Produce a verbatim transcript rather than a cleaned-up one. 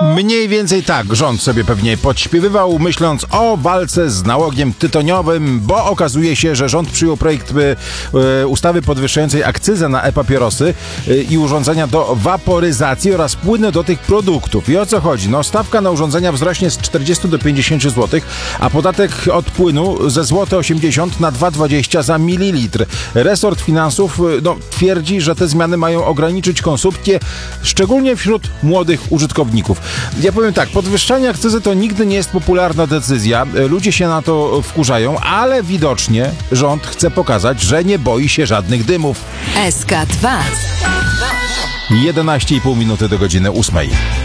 Mniej więcej tak rząd sobie pewnie podśpiewywał, myśląc o walce z nałogiem tytoniowym, bo okazuje się, że rząd przyjął projekt y, ustawy podwyższającej akcyzę na e-papierosy y, i urządzenia do waporyzacji oraz płyny do tych produktów. I o co chodzi? No, stawka na urządzenia wzrośnie z czterdziestu do pięćdziesięciu złotych, a podatek od płynu ze złote osiemdziesiąt na dwa dwadzieścia za mililitr. Resort finansów y, no, twierdzi, że te zmiany mają ograniczyć konsumpcję, szczególnie wśród młodych użytkowników. Ja powiem tak, podwyższanie akcyzy to nigdy nie jest popularna decyzja. Ludzie się na to wkurzają, ale widocznie rząd chce pokazać, że nie boi się żadnych dymów. S K dwa. jedenaście i pół minuty do godziny ósmej.